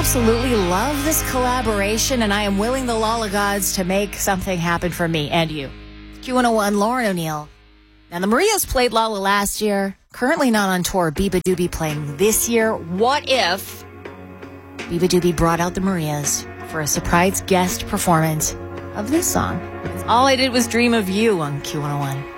absolutely love this collaboration, and I am willing the Lala gods to make something happen for me and you. Q101, Lauren O'Neill. Now, the Marias played Lala last year. Currently not on tour. Biba Doobie playing this year. What if Biba Doobie brought out the Marias for a surprise guest performance of this song? All I did was dream of you on Q101.